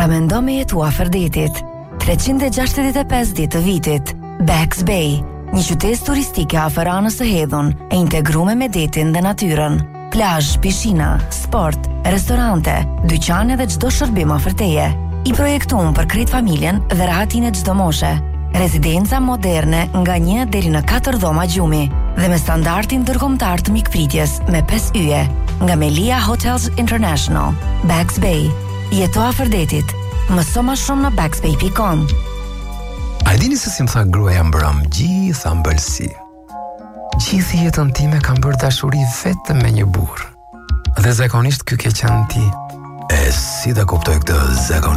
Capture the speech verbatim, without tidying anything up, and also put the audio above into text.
mendo me jetu afër detit. treqind e gjashtëdhjetë e pesë ditë të vitit. Bags Bay, një qytet turistike afër anës së hedhun, e integruar me detin dhe natyrën. Plazh, pishina, sport, restorante, dyqane dhe çdo shërbim afër teje. I projektuar për krejt familjen dhe rahatin e çdo moshe. Rezidenca moderne nga një deri në katër dhoma gjumi dhe me standardin ndërkombëtar të mikpritjes me pesë yje nga Melia Hotels International. Bags Bay. Jeto afër detit. Mëso më shumë në bagsbay dot com. A dini se si më tha gruaja mbrëm gjitha ëmbëlsi? Gjithë jetën time kam bërë dashuri vetëm me një burr. Dhe zakonisht ky ke qenë ti. E si ta kuptoj këtë zakonisht?